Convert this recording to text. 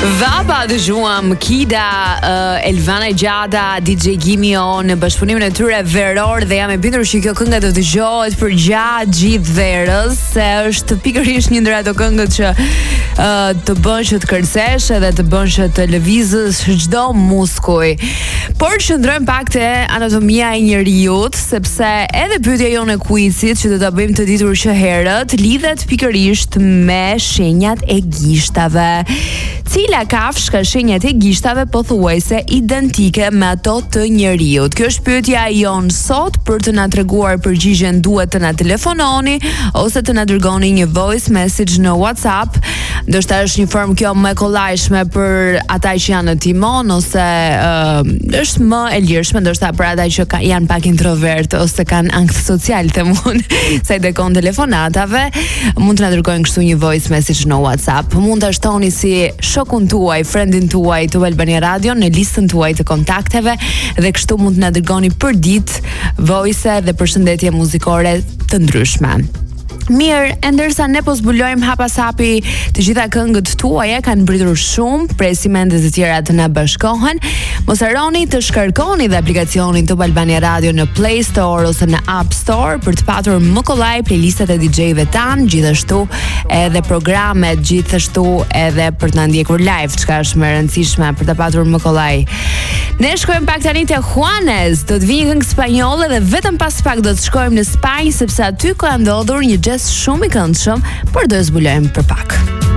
Vapa dëgjuam Kida, Elvana Gjata, DJ Gimio në bashkëpunimin e tyre veror dhe jam e bindur që kjo këngë do të dëgjohet për gjatë gjithë verës, se është pikërisht një ndër ato këngët që të bën që të kërcesh edhe të bën që të lëvizësh çdo muskuj. Por qëndrojmë pak te anatomia e njerëzit, sepse edhe pyetja jonë e quizit që do ta bëjmë të ditur që herët lidhet pikërisht me shenjat e gishtave. Cila kafshë ka shenjat e gishtave pothuajse identike me ato të njeriut? Kjo është pyetja jonë sot. Për të na treguar përgjigjen duhet të na telefononi ose të na dërgoni një voice message në WhatsApp. Ndoshta është një formë kjo më e kollajshme për ata që janë në timon ose është më e lirshme ndoshta për ata që janë pak introvert ose kanë ankth social themun sa i dekon telefonatave. Mund të na dërgojnë kështu një voice message në WhatsApp. Mund ta shtoni si shokun tuaj, friendin tuaj të Albania Radio në listën tuaj të kontakteve dhe kështu mund të na dërgoni për ditë voice dhe përshëndetje muzikore të ndryshme. Mirë, ndërsa ne po zbulojmë hapas hapi të gjitha këngët tuaja, kanë mbritur shumë, presim ende të tjera të na bashkohen. Mos harroni të shkarkoni dhe aplikacionin Top Albania Radio në Play Store ose në App Store për të patur më kollaj playlistat e DJ-ve tan, gjithashtu edhe programet, gjithashtu edhe për të na ndjekur live, çka është më e rëndësishme për të patur më kollaj. Ne shkojmë pak tani te Juanes, do të vijë këngë spanjolle dhe vetëm pas pak do të shkojmë në Spanjë sepse aty ka ndodhur një gest shumë i këndshëm, por do e zbulojmë për pak.